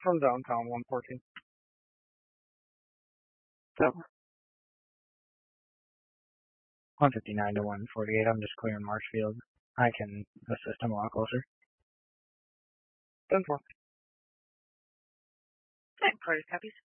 From downtown 114. So 159 to 148. I'm just clearing Marshfield. I can assist him a lot closer. 10-4. And Carter copies.